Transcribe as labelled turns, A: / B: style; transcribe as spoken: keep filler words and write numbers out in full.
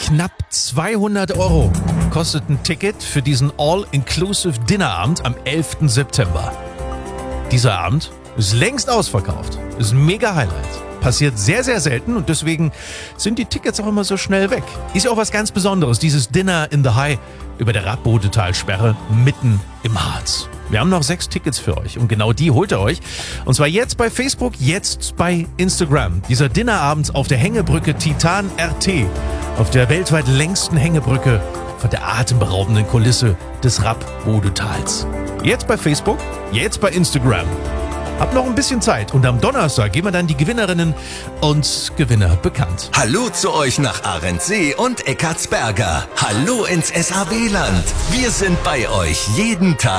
A: Knapp zweihundert Euro kostet ein Ticket für diesen All-Inclusive Dinnerabend am elften September. Dieser Abend ist längst ausverkauft. Ist ein mega Highlight. Passiert sehr, sehr selten und deswegen sind die Tickets auch immer so schnell weg. Ist ja auch was ganz Besonderes, dieses Dinner in the High über der Radbodetalsperre mitten im Harz. Wir haben noch sechs Tickets für euch und genau die holt ihr euch. Und zwar jetzt bei Facebook, jetzt bei Instagram. Dieser Dinnerabend auf der Hängebrücke Titan R T, auf der weltweit längsten Hängebrücke von der atemberaubenden Kulisse des Radbodetals. Jetzt bei Facebook, jetzt bei Instagram. Habt noch ein bisschen Zeit und am Donnerstag geben wir dann die Gewinnerinnen und Gewinner bekannt.
B: Hallo zu euch nach Arendsee und Eckartsberger. Hallo ins S A W-Land. Wir sind bei euch jeden Tag.